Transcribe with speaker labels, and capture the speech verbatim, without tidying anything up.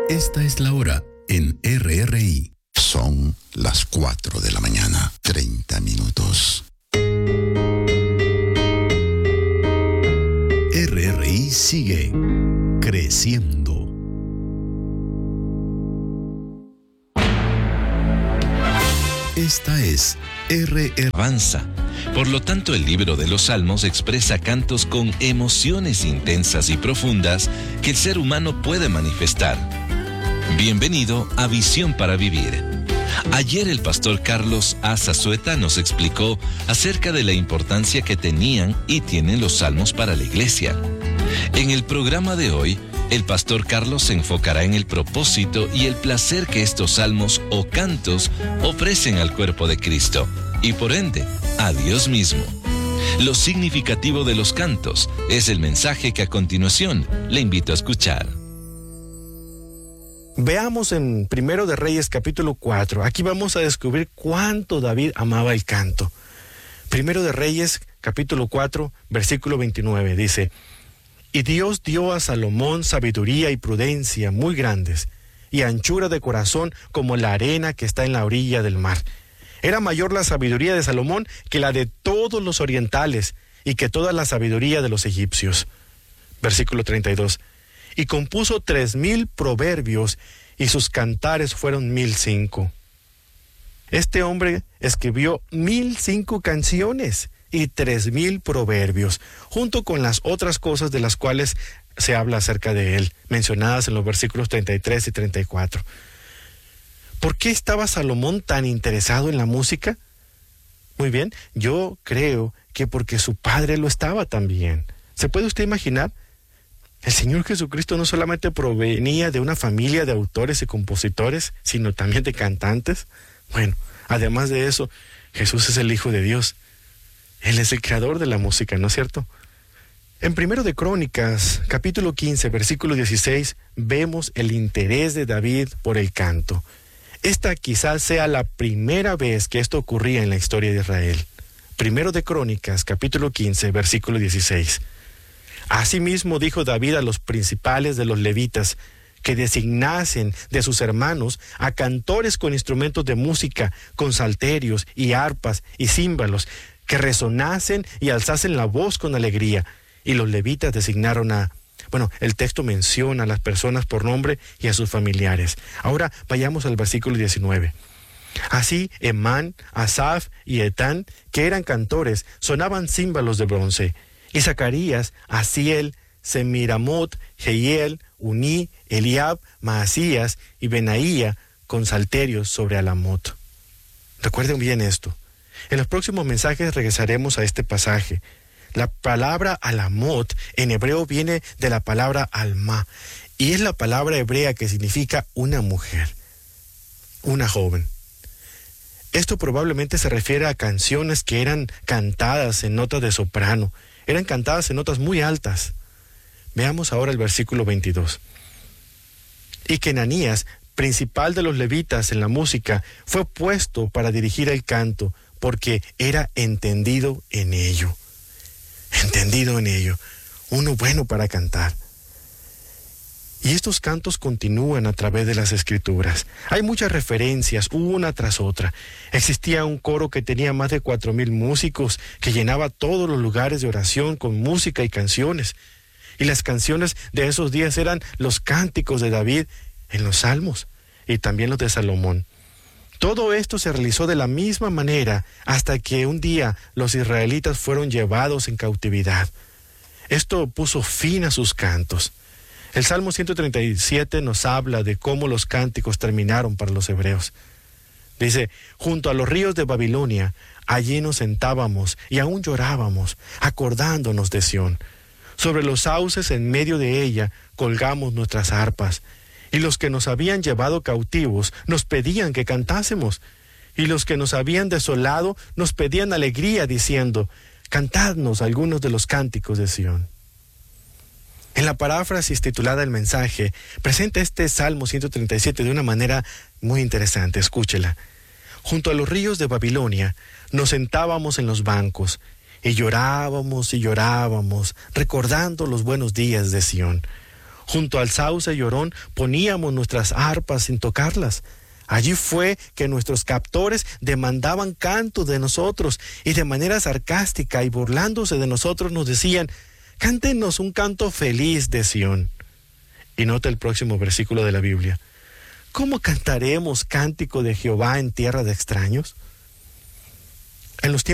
Speaker 1: Esta es la hora en R R I.
Speaker 2: Son las cuatro de la mañana, treinta minutos.
Speaker 1: R R I sigue creciendo. Esta es R R I.
Speaker 3: Avanza. Por lo tanto, el libro de los Salmos expresa cantos con emociones intensas y profundas que el ser humano puede manifestar. Bienvenido a Visión para Vivir. Ayer el pastor Carlos A. Zazueta nos explicó acerca de la importancia que tenían y tienen los salmos para la iglesia. En el programa de hoy, el pastor Carlos se enfocará en el propósito y el placer que estos salmos o cantos ofrecen al cuerpo de Cristo y por ende a Dios mismo. Lo significativo de los cantos es el mensaje que a continuación le invito a escuchar.
Speaker 4: Veamos en Primero de Reyes capítulo cuatro. Aquí vamos a descubrir cuánto David amaba el canto. Primero de Reyes capítulo cuatro, versículo veintinueve dice: Y Dios dio a Salomón sabiduría y prudencia muy grandes, y anchura de corazón como la arena que está en la orilla del mar. Era mayor la sabiduría de Salomón que la de todos los orientales, y que toda la sabiduría de los egipcios. Versículo treinta y dos. Y compuso tres mil proverbios, y sus cantares fueron mil cinco. Este hombre escribió mil cinco canciones y tres mil proverbios, junto con las otras cosas de las cuales se habla acerca de él, mencionadas en los versículos treinta y tres y treinta y cuatro. ¿Por qué estaba Salomón tan interesado en la música? Muy bien, yo creo que porque su padre lo estaba también. ¿Se puede usted imaginar? El Señor Jesucristo no solamente provenía de una familia de autores y compositores, sino también de cantantes. Bueno, además de eso, Jesús es el Hijo de Dios. Él es el creador de la música, ¿no es cierto? En Primero de Crónicas, capítulo quince, versículo dieciséis, vemos el interés de David por el canto. Esta quizás sea la primera vez que esto ocurría en la historia de Israel. Primero de Crónicas, capítulo quince, versículo dieciséis. Asimismo dijo David a los principales de los levitas que designasen de sus hermanos a cantores con instrumentos de música, con salterios y arpas y címbalos, que resonasen y alzasen la voz con alegría. Y los levitas designaron a... Bueno, el texto menciona a las personas por nombre y a sus familiares. Ahora vayamos al versículo diecinueve. Así, Emán, Asaf y Etán, que eran cantores, sonaban címbalos de bronce. Y Zacarías, Asiel, Semiramot, Jehiel, Uní, Eliab, Maasías y Benaía con salterios sobre Alamot. Recuerden bien esto. En los próximos mensajes regresaremos a este pasaje. La palabra Alamot en hebreo viene de la palabra alma, y es la palabra hebrea que significa una mujer, una joven. Esto probablemente se refiere a canciones que eran cantadas en notas de soprano, eran cantadas en notas muy altas. Veamos ahora el versículo veintidós. Y que Ananías, principal de los levitas en la música, fue puesto para dirigir el canto, porque era entendido en ello. Entendido en ello. Uno bueno para cantar. Y estos cantos continúan a través de las Escrituras. Hay muchas referencias, una tras otra. Existía un coro que tenía más de cuatro mil músicos, que llenaba todos los lugares de oración con música y canciones. Y las canciones de esos días eran los cánticos de David en los Salmos, y también los de Salomón. Todo esto se realizó de la misma manera hasta que un día los israelitas fueron llevados en cautividad. Esto puso fin a sus cantos. El Salmo ciento treinta y siete nos habla de cómo los cánticos terminaron para los hebreos. Dice: junto a los ríos de Babilonia, allí nos sentábamos y aún llorábamos, acordándonos de Sión. Sobre los sauces en medio de ella colgamos nuestras arpas, y los que nos habían llevado cautivos nos pedían que cantásemos, y los que nos habían desolado nos pedían alegría, diciendo: cantadnos algunos de los cánticos de Sión. En la paráfrasis titulada El mensaje, presenta este Salmo ciento treinta y siete de una manera muy interesante. Escúchela. Junto a los ríos de Babilonia, nos sentábamos en los bancos, y llorábamos y llorábamos, recordando los buenos días de Sión. Junto al sauce y Orón poníamos nuestras arpas sin tocarlas. Allí fue que nuestros captores demandaban canto de nosotros y de manera sarcástica y burlándose de nosotros nos decían: cántenos un canto feliz de Sión. Y nota el próximo versículo de la Biblia. ¿Cómo cantaremos cántico de Jehová en tierra de extraños? En los